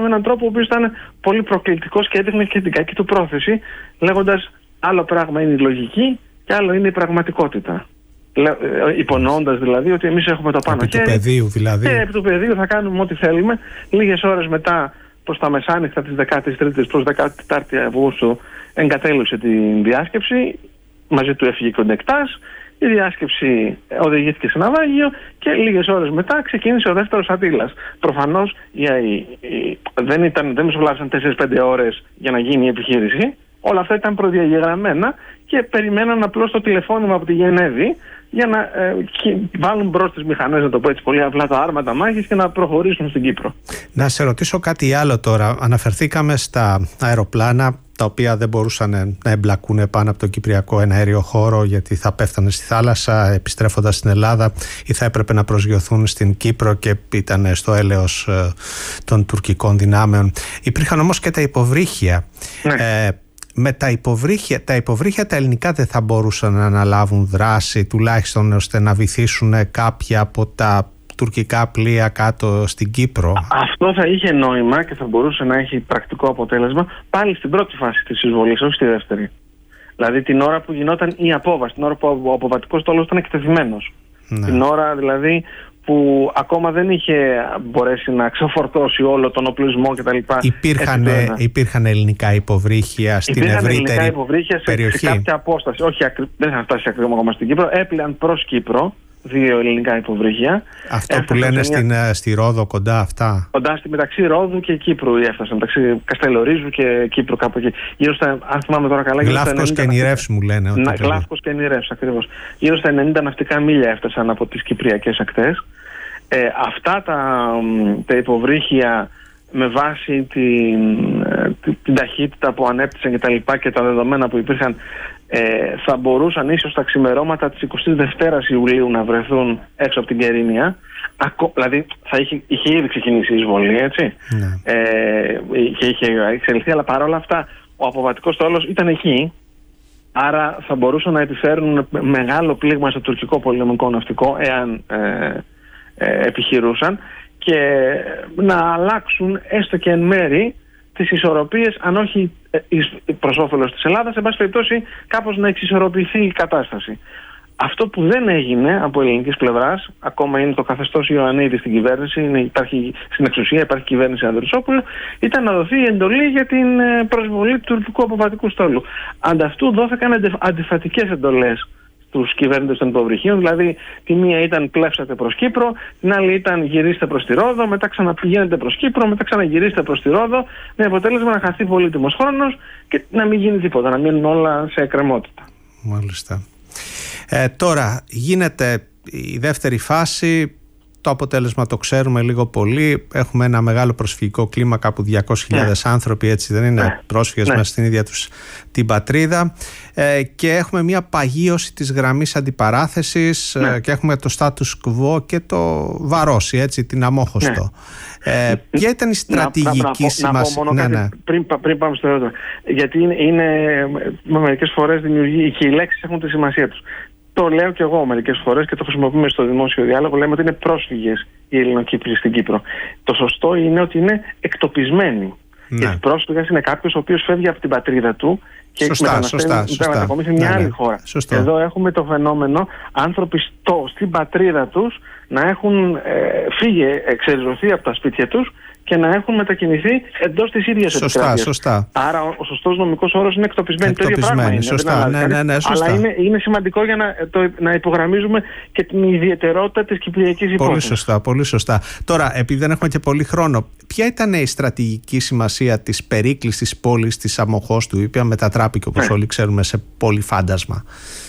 έναν τρόπο ο οποίος ήταν πολύ προκλητικός και έδειχνε και την κακή του πρόθεση, λέγοντας άλλο πράγμα είναι η λογική και άλλο είναι η πραγματικότητα. Υπονοώντας δηλαδή ότι εμείς έχουμε το πάνω χέρι. Επί του πεδίου δηλαδή. Και επί του πεδίου θα κάνουμε ό,τι θέλουμε. Λίγες ώρες μετά, προς τα μεσάνυχτα της 13ης προς 14η Αυγούστου, εγκατέλειψε την διάσκεψη. Μαζί του έφυγε και ο Ντεκτάς. Η διάσκεψη οδηγήθηκε σε ναυάγιο και λίγες ώρες μετά ξεκίνησε ο δεύτερος Αττήλας. Προφανώς δεν μεσολάβησαν 4-5 ώρες για να γίνει η επιχείρηση. Όλα αυτά ήταν προδιαγεγραμμένα και περιμέναν απλώς το τηλεφώνημα από τη Γενέβη για να βάλουν μπρος τις μηχανές, να το πω έτσι πολύ απλά, τα άρματα μάχης και να προχωρήσουν στην Κύπρο. Να σε ρωτήσω κάτι άλλο τώρα. Αναφερθήκαμε στα αεροπλάνα τα οποία δεν μπορούσαν να εμπλακούν πάνω από το κυπριακό εναέριο χώρο γιατί θα πέφτανε στη θάλασσα επιστρέφοντας στην Ελλάδα ή θα έπρεπε να προσγειωθούν στην Κύπρο και ήταν στο έλεος των τουρκικών δυνάμεων. Υπήρχαν όμως και τα υποβρύχια. Ναι. Με τα υποβρύχια τα ελληνικά δεν θα μπορούσαν να αναλάβουν δράση τουλάχιστον ώστε να βυθίσουν κάποια από τα τουρκικά πλοία κάτω στην Κύπρο? Αυτό θα είχε νόημα και θα μπορούσε να έχει πρακτικό αποτέλεσμα πάλι στην πρώτη φάση της εισβολής, όχι στη δεύτερη. Δηλαδή την ώρα που γινόταν η απόβαση, την ώρα που ο αποβατικός στόλος ήταν εκτεθειμένος. Ναι. Την ώρα δηλαδή που ακόμα δεν είχε μπορέσει να ξεφορτώσει όλο τον οπλισμό κτλ. Υπήρχαν ελληνικά υποβρύχια στην ευρύτερη περιοχή. Σε κάποια απόσταση. Όχι, δεν είχαν φτάσει ακόμα στην Κύπρο. Έπλεαν προς Κύπρο 2 ελληνικά υποβρύχια. Αυτό που λένε στη Ρόδο, κοντά αυτά. Κοντά μεταξύ Ρόδου και Κύπρου έφτασαν. Μεταξύ Καστελορίζου και Κύπρου, κάπου εκεί. Γύρω στα, αν θυμάμαι τώρα καλά, Γλάφκος και Νηρεύς μου λένε. Γλάφκος και Νηρεύς, ακριβώς. Γύρω στα 90 ναυτικά μίλια έφτασαν από τις κυπριακές ακτές. Αυτά τα υποβρύχια με βάση την ταχύτητα που ανέπτυσαν και τα λοιπά και τα δεδομένα που υπήρχαν θα μπορούσαν ίσως τα ξημερώματα της 22ης Ιουλίου να βρεθούν έξω από την Κερίνια. Δηλαδή είχε ήδη ξεκινήσει η εισβολή, έτσι. Ναι. Και είχε εξελιχθεί, αλλά παρόλα αυτά ο αποβατικός στόλος ήταν εκεί. Άρα θα μπορούσαν να επιφέρουν μεγάλο πλήγμα στο τουρκικό πολεμικό ναυτικό εάν επιχειρούσαν και να αλλάξουν έστω και εν μέρη τις ισορροπίες, αν όχι προς όφελος της Ελλάδας, εν πάση περιπτώσει κάπως να εξισορροπηθεί η κατάσταση. Αυτό που δεν έγινε από ελληνικής πλευράς, ακόμα είναι το καθεστώς Ιωαννίδη στην κυβέρνηση, υπάρχει στην εξουσία, υπάρχει κυβέρνηση Ανδρουσόπουλου, ήταν να δοθεί η εντολή για την προσβολή του τουρκικού αποβατικού στόλου. Ανταυτού δόθηκαν αντιφατικές εντολές τους κυβέρνητες των υποβρυχίων, δηλαδή τη μία ήταν πλεύσατε προς Κύπρο, την άλλη ήταν γυρίστε προς τη Ρόδο, μετά ξαναπηγαίνετε προς Κύπρο, μετά ξαναγυρίστε προς τη Ρόδο, με αποτέλεσμα να χαθεί πολύτιμος χρόνος και να μην γίνει τίποτα, να μείνουν όλα σε εκκρεμότητα. Μάλιστα. Τώρα γίνεται η δεύτερη φάση. Το αποτέλεσμα το ξέρουμε λίγο πολύ. Έχουμε ένα μεγάλο προσφυγικό κλίμα, κάπου 200.000 άνθρωποι, έτσι δεν είναι, πρόσφυγες μέσα στην ίδια τους την πατρίδα, και έχουμε μια παγίωση της γραμμής αντιπαράθεσης και έχουμε το status quo και το βαρώσει, έτσι, την αμόχωστο. Ποια ήταν η στρατηγική σημασία? Να πω μόνο κάτι πριν πάμε στο ερώτημα, γιατί μερικές φορές δημιουργεί και οι λέξεις έχουν τη σημασία τους. Το λέω και εγώ μερικές φορές και το χρησιμοποιούμε στο δημόσιο διάλογο. Λέμε ότι είναι πρόσφυγες οι Ελληνοκύπροι στην Κύπρο. Το σωστό είναι ότι είναι εκτοπισμένοι. Γιατί πρόσφυγας είναι κάποιος ο οποίος φεύγει από την πατρίδα του και μετακομίσει σε μια άλλη χώρα. Σωστό. Εδώ έχουμε το φαινόμενο άνθρωποι στην πατρίδα τους να έχουν φύγει, εξεριζωθεί από τα σπίτια τους και να έχουν μετακινηθεί εντός της ίδιας επικράτειας. Σωστά. Άρα ο σωστός νομικός όρος είναι εκτοπισμένοι. Το ίδιο πράγμα είναι. Σωστά. Αλλά είναι σημαντικό για να υπογραμμίζουμε και την ιδιαιτερότητα της κυπριακής υπόθεσης. Πολύ σωστά. Τώρα, επειδή δεν έχουμε και πολύ χρόνο, ποια ήταν η στρατηγική σημασία της περίκλεισης της πόλης της Αμοχώστου, η οποία μετατράπηκε, όπως όλοι ξέρουμε, σε πόλη φάντασμα?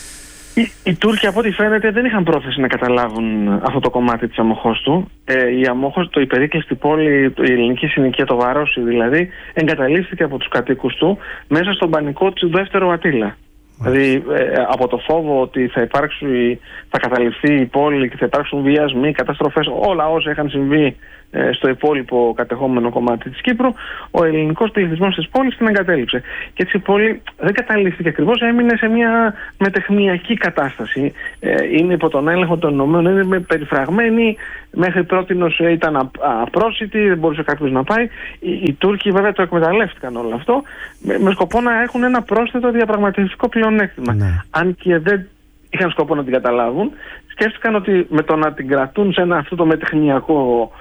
Οι Τούρκοι, από ό,τι φαίνεται, δεν είχαν πρόθεση να καταλάβουν αυτό το κομμάτι της Αμοχώστου. Η Αμοχώστου, η περίκλειστη πόλη, η ελληνική συνοικία, το Βαρόσι δηλαδή, εγκαταλείφθηκε από τους κατοίκους του μέσα στον πανικό του δεύτερου Αττήλα. Δηλαδή από το φόβο ότι θα καταληφθεί η πόλη και θα υπάρξουν βιασμοί, καταστροφές, όλα όσα είχαν συμβεί στο υπόλοιπο κατεχόμενο κομμάτι της Κύπρου, ο ελληνικός πληθυσμός της πόλης την εγκατέλειψε. Και έτσι η πόλη δεν καταλήφθηκε ακριβώς, έμεινε σε μια μετεχνιακή κατάσταση. Είναι υπό τον έλεγχο των Ηνωμένων, είναι περιφραγμένη, μέχρι πρότινος ήταν απρόσιτη, δεν μπορούσε κάποιος να πάει. Οι Τούρκοι βέβαια το εκμεταλλεύτηκαν όλο αυτό, με σκοπό να έχουν ένα πρόσθετο διαπραγματευτικό πλεονέκτημα. Ναι. Αν και δεν είχαν σκοπό να την καταλάβουν, σκέφτηκαν ότι με το να την κρατούν σε αυτό το μετεχνιακό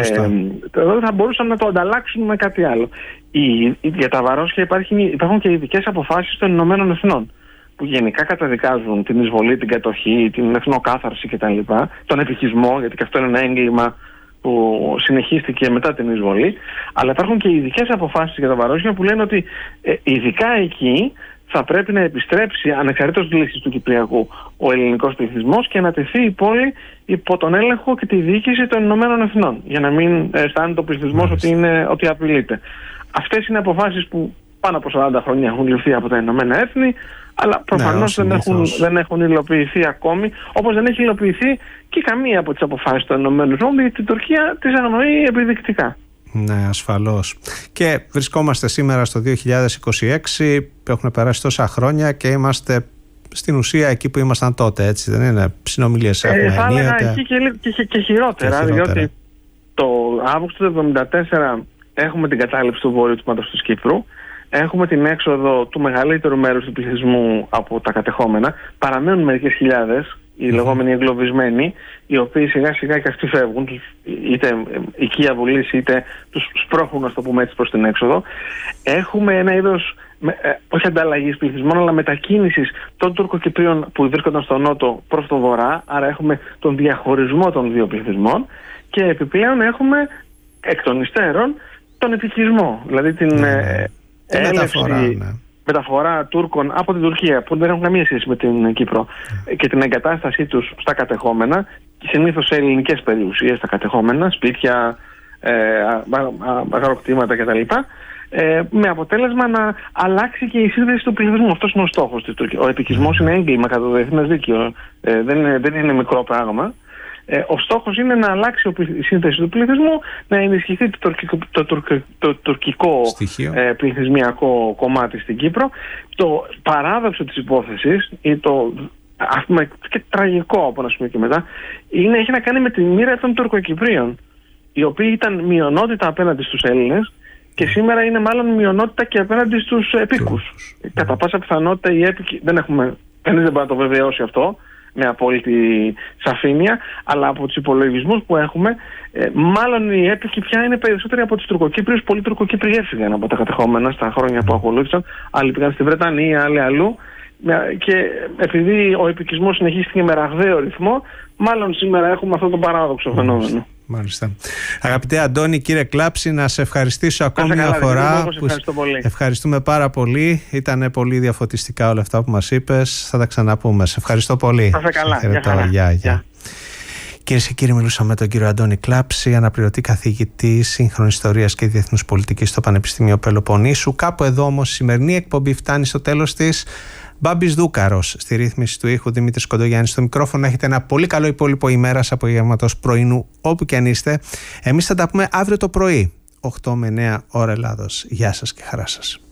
θα μπορούσαν να το ανταλλάξουν με κάτι άλλο. Για τα Βαρόσια υπάρχουν και ειδικές αποφάσεις των Ηνωμένων Εθνών, που γενικά καταδικάζουν την εισβολή, την κατοχή, την εθνοκάθαρση κτλ. Τον επικισμό, γιατί και αυτό είναι ένα έγκλημα που συνεχίστηκε μετά την εισβολή. Αλλά υπάρχουν και ειδικές αποφάσεις για τα Βαρόσια που λένε ότι ειδικά εκεί θα πρέπει να επιστρέψει ανεξαρτήτως της λύσης του Κυπριακού ο ελληνικός πληθυσμός και να τεθεί η πόλη υπό τον έλεγχο και τη διοίκηση των Ηνωμένων Εθνών, για να μην αισθάνεται ο πληθυσμός ότι απειλείται. Αυτές είναι αποφάσεις που πάνω από 40 χρόνια έχουν ληφθεί από τα Ηνωμένα Έθνη, αλλά προφανώς δεν έχουν υλοποιηθεί ακόμη, όπως δεν έχει υλοποιηθεί και καμία από τις αποφάσεις των Ηνωμένων Εθνών, γιατί η Τουρκία τις αγνοεί επιδεικτικά. Ναι, ασφαλώς. Και βρισκόμαστε σήμερα στο 2026, έχουν περάσει τόσα χρόνια και είμαστε στην ουσία εκεί που ήμασταν τότε, έτσι δεν είναι? Συνομιλίες έχουμε θα έλεγα εκεί και χειρότερα, διότι το Αύγουστο του 1974 έχουμε την κατάληψη του βόρειου τμήματος της Κύπρου, έχουμε την έξοδο του μεγαλύτερου μέρους του πληθυσμού από τα κατεχόμενα, παραμένουν μερικές χιλιάδες, οι λεγόμενοι εγκλωβισμένοι, οι οποίοι σιγά σιγά και αυτοί φεύγουν, είτε οικία βουλής είτε τους σπρώχνουν, να το πούμε έτσι, προς την έξοδο. Έχουμε ένα είδος, όχι ανταλλαγής πληθυσμών, αλλά μετακίνησης των Τουρκοκυπρίων που βρίσκονταν στο νότο προς το βορρά, άρα έχουμε τον διαχωρισμό των δύο πληθυσμών και επιπλέον έχουμε εκ των υστέρων τον επικισμό, δηλαδή την μεταφορά Τούρκων από την Τουρκία, που δεν έχουν καμία σχέση με την Κύπρο, και την εγκατάστασή τους στα κατεχόμενα, συνήθως σε ελληνικές περιουσίες, στα κατεχόμενα, σπίτια, αγροκτήματα κτλ. Με αποτέλεσμα να αλλάξει και η σύνδεση του πληθυσμού. Αυτός είναι ο στόχος της Τουρκίας. Ο επικισμός είναι έγκλημα κατά το διεθνές δίκαιο. Δεν είναι μικρό πράγμα. Ο στόχος είναι να αλλάξει η σύνθεση του πληθυσμού, να ενισχυθεί το τουρκικό πληθυσμιακό κομμάτι στην Κύπρο. Το παράδοξο της υπόθεσης, και τραγικό από να πούμε και μετά, έχει να κάνει με τη μοίρα των Τουρκοκυπρίων, οι οποίοι ήταν μειονότητα απέναντι στους Έλληνες και σήμερα είναι μάλλον μειονότητα και απέναντι στους επίκους. Κατά πάσα πιθανότητα οι έπικοι, κανείς δεν μπορεί να το βεβαιώσει αυτό με απόλυτη σαφήνεια, αλλά από τους υπολογισμούς που έχουμε, μάλλον οι έπικοι πια είναι περισσότεροι από τους Τουρκοκύπριους. Πολλοί Τουρκοκύπριοι έφυγαν από τα κατεχόμενα στα χρόνια που ακολούθησαν, άλλοι πήγαν στη Βρετανία, άλλοι αλλού, και επειδή ο επικισμός συνεχίστηκε με ραγδαίο ρυθμό, μάλλον σήμερα έχουμε αυτό το παράδοξο φαινόμενο. Μάλιστα. Αγαπητέ Αντώνη, κύριε Κλάψη, να σε ευχαριστήσω ακόμη μια φορά. Ευχαριστούμε πάρα πολύ. Ήταν πολύ διαφωτιστικά όλα αυτά που μας είπες. Θα τα ξαναπούμε. Σε ευχαριστώ πολύ. Να σε καλά. Γεια. Κυρίες και κύριοι, μιλούσαμε με τον κύριο Αντώνη Κλάψη, αναπληρωτή καθηγητή σύγχρονης ιστορίας και διεθνούς πολιτικής στο Πανεπιστήμιο Πελοποννήσου. Κάπου εδώ όμως η σημερινή εκπομπή φτάνει στο τέλος της. Μπάμπης Δούκαρος στη ρύθμιση του ήχου, Δημήτρης Κοντογιάννης στο μικρόφωνο. Έχετε ένα πολύ καλό υπόλοιπο ημέρας, απογεύματος, πρωινού, όπου και αν είστε. Εμείς θα τα πούμε αύριο το πρωί, 8 με 9 ώρα Ελλάδος. Γεια σας και χαρά σας.